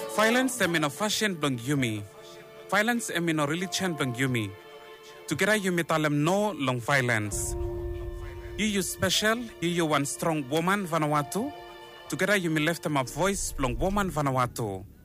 Violence emino fashion blong yumi. Violence emino religion blong yumi. Together yumi talem no long violence. You special, you one strong woman Vanuatu. Together you me left them a voice long woman Vanuatu.